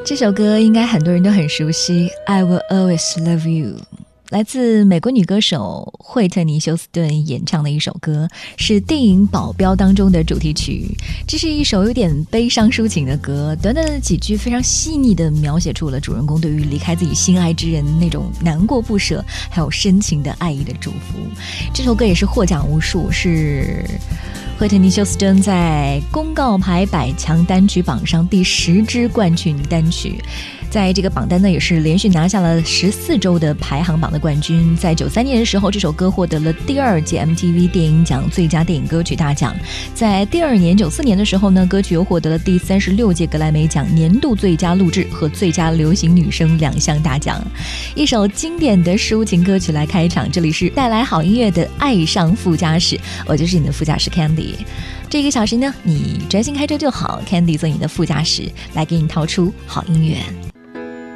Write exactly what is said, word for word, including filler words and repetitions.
这首歌应该很多人都很熟悉 I Will Always Love You， 来自美国女歌手惠特尼休斯顿演唱的一首歌，是电影《保镖》当中的主题曲。这是一首有点悲伤抒情的歌，短短的几句非常细腻地描写出了主人公对于离开自己心爱之人那种难过不舍，还有深情的爱意的祝福。这首歌也是获奖无数，是惠特尼休斯顿在公告牌百强单曲榜上第十支冠军单曲，在这个榜单呢也是连续拿下了十四周的排行榜的冠军。在九三年的时候，这首歌获得了第二届 M T V 电影奖最佳电影歌曲大奖。在第二年九四年的时候呢，歌曲又获得了第三十六届格莱美奖年度最佳录制和最佳流行女声两项大奖。一首经典的抒情歌曲来开场，这里是带来好音乐的爱上副驾驶，我就是你的副驾驶 Candy。这个小时呢，你专心开车就好， Candy 做你的副驾驶，来给你掏出好音乐。